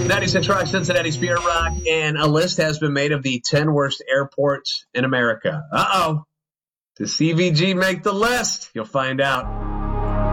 96 Rock, Cincinnati Spirit Rock, and a list has been made of the 10 worst airports in America. Uh-oh. Does CVG make the list? You'll find out.